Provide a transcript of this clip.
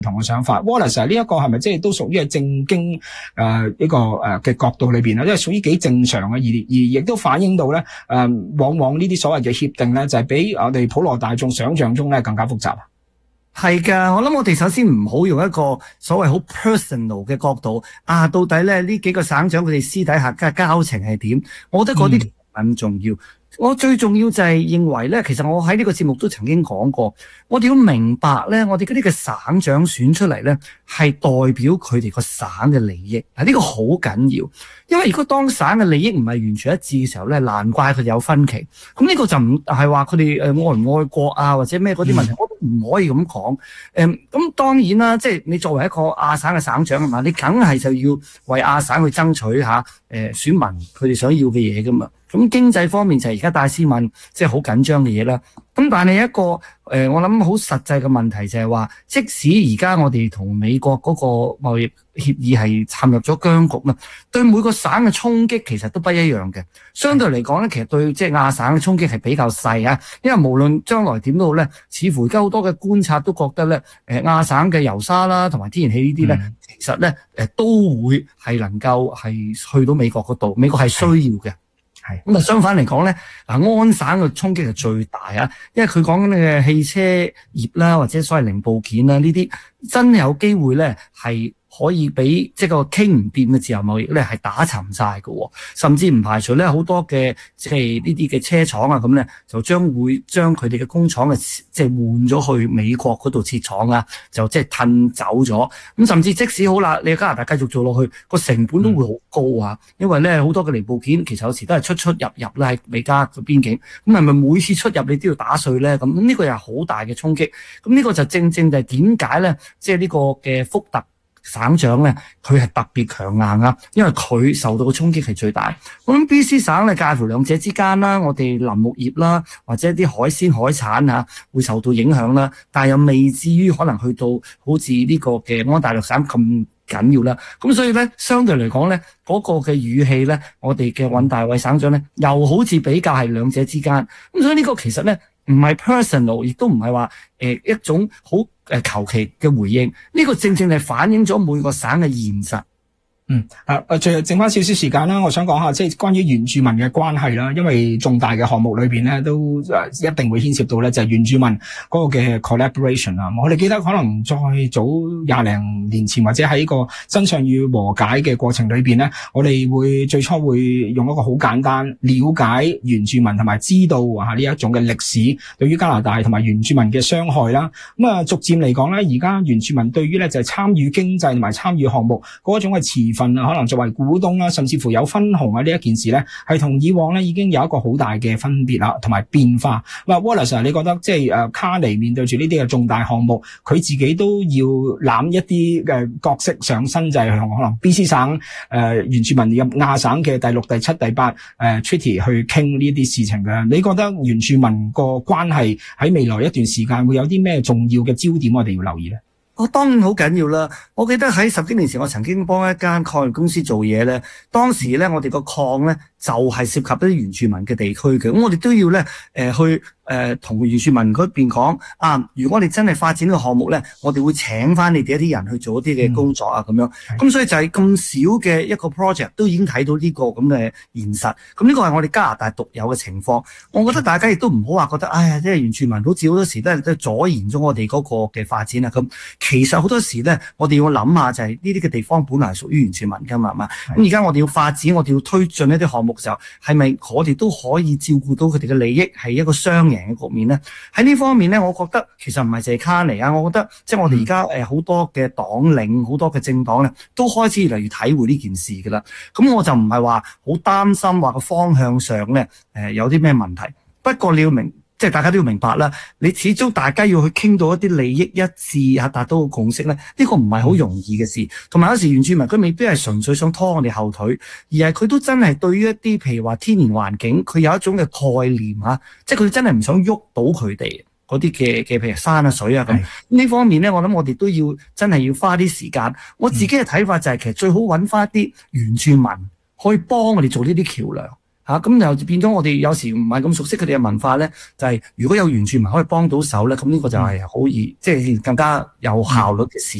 同嘅想法。Wallace 呢一個係咪即係都屬於係正經呢個嘅角度裏邊咧？因為屬於幾正常嘅，而亦都反映到咧往往呢啲所謂嘅協定咧，就係比我哋普羅大眾想象中咧更加複雜。 係噶，我諗我哋首先唔好用一個所謂好 personal 嘅角度到底咧呢幾個省長佢哋私底下嘅交情係點？我覺得嗰啲唔咁重要。我最重要就係認為咧，其實我喺呢個節目都曾經講過，我哋要明白咧，我哋嗰啲嘅省長選出嚟咧，係代表佢哋個省嘅利益。呢個好緊要，因為如果當省嘅利益唔係完全一致嘅時候咧，難怪佢哋有分歧。咁呢個就唔係話佢哋愛唔愛國或者咩嗰啲問題，我都唔可以咁講。咁當然啦，即係你作為一個亞省嘅省長啊嘛，你梗係就要為亞省去爭取選民佢哋想要嘅嘢噶嘛。咁經濟方面就係而家戴斯敏即係好緊張嘅嘢啦。咁但係一個我諗好實際嘅問題就係話，即使而家我哋同美國嗰個貿易協議係陷入咗僵局啦，對每個省嘅衝擊其實都不一樣嘅。相對嚟講咧，其實對即係亞省嘅衝擊係比較細啊。因為無論將來點都好咧，似乎而家好多嘅觀察都覺得咧，亞省嘅油砂啦同埋天然氣呢啲咧，其實咧都會係能夠係去到美國嗰度，美國係需要嘅。咁相反嚟講咧，安省嘅衝擊係最大因為佢講緊嘅汽車業啦，或者所謂零部件啦，呢啲真係有機會咧係可以俾即係個傾唔掂嘅自由貿易咧係打沉晒喎。甚至唔排除咧好多嘅即係呢啲嘅車廠咁咧，就會將佢哋嘅工廠即係換咗去美國嗰度設廠就即係褪走咗。咁甚至即使好啦，你加拿大繼續做落去，個成本都會好高因為咧好多嘅零部件其實有時都係出入咧喺美加嘅邊境，咁係咪每次出入你都要打稅咧？咁呢個又係好大嘅衝擊。咁呢個就正正就係點解咧，即係呢個嘅福特省長咧，佢係特別強硬因為佢受到嘅衝擊係最大。我諗 BC 省咧介乎兩者之間啦，我哋林木業啦，或者啲海鮮海產會受到影響啦，但係又未至於可能去到好似呢個嘅安大略省咁緊要啦。咁所以咧，相對嚟講咧，嗰個嘅語氣咧，我哋嘅尹大偉省長咧，又好似比較係兩者之間。咁所以呢個其實咧唔係 personal， 亦都唔係話一種好求其嘅回應。呢個正正係反映咗每個省嘅現實。 最後剩翻少少時間啦，我想講下即係關於原住民嘅關係啦，因為重大嘅項目裏邊咧都一定會牽涉到咧就係原住民嗰個嘅 collaboration 我哋記得可能再早20零年前或者喺個真相與和解嘅過程裏邊咧，我哋會最初會用一個好簡單了解原住民同埋知道呢一種嘅歷史對於加拿大同埋原住民嘅傷害啦。咁逐漸嚟講咧，而家原住民對於咧就係參與經濟同埋參與項目嗰種嘅持可能作為股東甚至乎有分紅呢一件事咧，係同以往咧已經有一個好大嘅分別啦，同埋變化。Wallace， 你覺得即係卡尼面對住呢啲嘅重大項目，佢自己都要攬一啲嘅角色上身，就係可能 BC 省原住民入亞省嘅第6、第7、第8treaty 去傾呢啲事情嘅。你覺得原住民個關係喺未來一段時間會有啲咩重要嘅焦點我哋要留意咧？ 當然好緊要啦！我記得喺10幾年前，我曾經幫一間礦業公司做嘢咧。當時咧，我哋個礦咧就係涉及一啲原住民嘅地區嘅，咁我哋都要咧去同原住民嗰邊講如果你真係發展呢個項目咧，我哋會請翻你哋一啲人去做一啲嘅工作咁樣。咁所以就係咁少嘅一個 project 都已經睇到呢個咁嘅現實。咁呢個係我哋加拿大獨有嘅情況。我覺得大家亦都唔好話覺得即係原住民好似好多時都係阻延咗我哋嗰個嘅發展咁。其實好多時咧，我哋要諗下就係呢啲嘅地方本來係屬於原住民㗎嘛，係嘛？咁而家我哋要發展，我哋要推進一啲項目嘅時候，係咪我哋都可以照顧到佢哋嘅利益，係一個雙贏嘅局面咧？喺呢方面咧，我覺得其實唔係淨係卡尼我覺得即係我哋而家好多嘅黨領、好多嘅政黨咧，都開始越嚟越體會呢件事㗎啦。咁我就唔係話好擔心話個方向上咧有啲咩問題，不過你要即係大家都要明白啦，你始終大家要去傾到一啲利益一致達到個共識咧，呢個唔係好容易嘅事。同埋有時原住民佢未必係純粹想拖我哋後腿，而係佢都真係對於一啲譬如話天然環境，佢有一種嘅概念即係佢真係唔想喐到佢哋嗰啲嘅譬如山水咁。呢方面咧，我諗我哋都要真係要花啲時間。我自己嘅睇法就係其實最好揾翻一啲原住民可以幫我哋做呢啲橋梁。 咁又變咗我哋有時唔係咁熟悉佢哋嘅文化咧，就係如果有原住民可以幫到手咧，咁呢個就係好易，即係更加有效率嘅事。